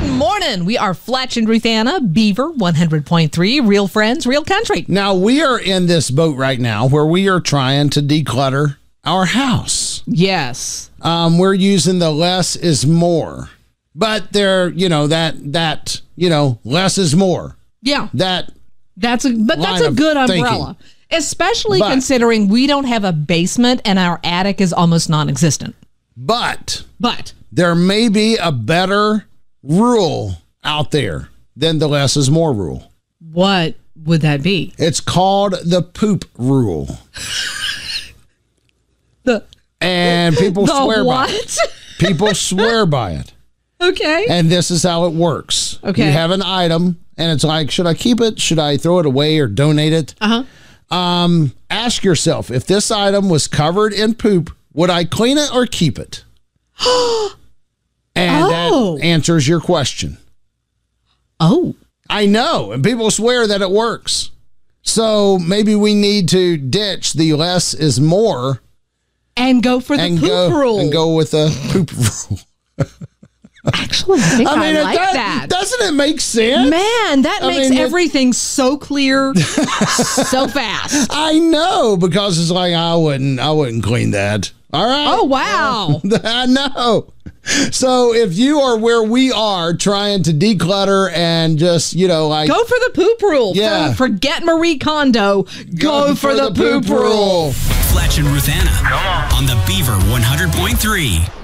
Good morning. We are Fletch and Ruthanna, Beaver 100.3, real friends, real country. Now, we are in this boat right now where we are trying to declutter our house. Yes. We're using the less is more. But less is more. Yeah. That's a good umbrella. Thinking. Especially considering we don't have a basement and our attic is almost non-existent. But there may be a better rule out there than the less is more rule. What would that be? It's called the poop rule. And people swear by it. People swear by it. Okay. And this is how it works. Okay. You have an item, and it's like, should I keep it? Should I throw it away or donate it? Ask yourself, if this item was covered in poop, would I clean it or keep it? And that answers your question. Oh. I know. And people swear that it works. So maybe we need to ditch the less is more. And go for the poop rule. And go with the poop rule. Actually, I like that. Doesn't it make sense? Man, that makes everything so clear so fast. I know, because it's like, I wouldn't clean that. All right. Oh, wow. I know. So if you are where we are trying to declutter and just, go for the poop rule. Yeah. Forget Marie Kondo. Go for the poop rule. Fletch and Ruthanna. Come on the Beaver 100.3.